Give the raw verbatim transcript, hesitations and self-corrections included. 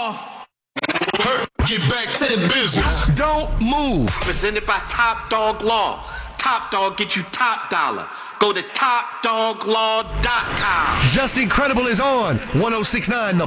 Law. Get back to the business. Don't move. Presented by Top Dog Law. Top Dog get you top dollar. Go to top dog law dot com. Just Incredible is on one oh six point nine The